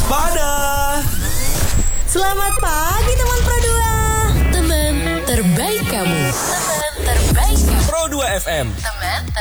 Waspada. Selamat pagi teman Pro 2. Teman terbaik kamu. Teman terbaik kamu. Pro 2 FM. Teman